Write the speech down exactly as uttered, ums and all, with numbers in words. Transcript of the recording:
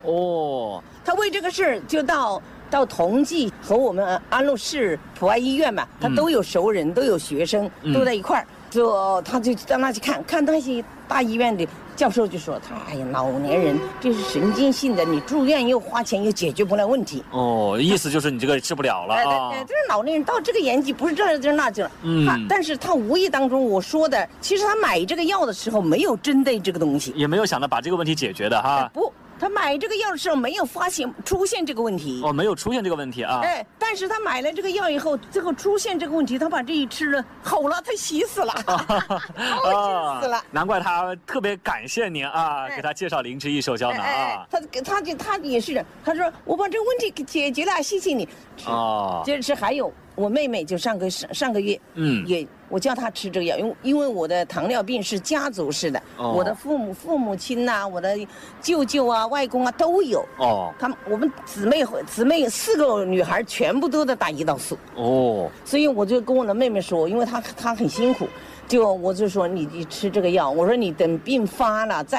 哦， 他为这个事儿就到到同济和我们安陆市普爱医院嘛，他都有熟人，嗯、都有学生，都在一块儿，就他就到那去看看那些大医院的教授就说他，哎呀，老年人这是神经性的，你住院又花钱又解决不了问题。 哦，意思就是你这个治不了了啊。 对对，就是老年人到这个年纪，不是这就是那就了。嗯，他但是他无意当中我说的，其实他买这个药的时候没有针对这个东西， 也没有想到把这个问题解决的哈。 不。他买这个药的时候没有发现出现这个问题哦，没有出现这个问题啊。 哎，但是他买了这个药以后，最后出现这个问题，他把这一吃了，好了，他喜死了，好喜死了。 难怪他特别感谢您啊，哎、给他介绍灵芝益寿胶囊啊。哎哎、 他他就他也是，他说我把这个问题给解决了，谢谢你。哦，接着是还有我妹妹，就上个上上个月，嗯，也。我叫他吃这个药，因为因为我的糖尿病是家族式的，哦、我的父母父母亲呐、啊，我的舅舅啊、外公啊都有。哦，他们我们姊妹姊妹四个女孩全部都在打胰岛素。哦，所以我就跟我的妹妹说，因为她她很辛苦，就我就说你你吃这个药，我说你等病发了再。